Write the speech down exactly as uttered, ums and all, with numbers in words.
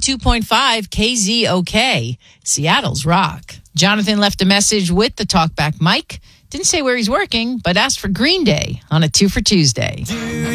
two point five K Z O K, Seattle's rock. Jonathan left a message with the talkback mic. Didn't say where he's working, but asked for Green Day on a two for Tuesday.